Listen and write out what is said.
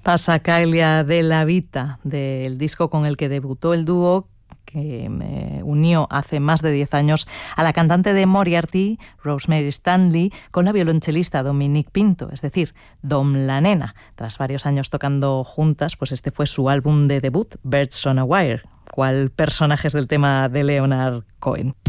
Passacaglia della Vita, del disco con el que debutó el dúo que me unió hace más de 10 años a la cantante de Moriarty, Rosemary Stanley, con la violonchelista Dominique Pinto, es decir, Dom la Nena. Tras varios años tocando juntas, pues este fue su álbum de debut, Birds on a Wire, cual personajes del tema de Leonard Cohen.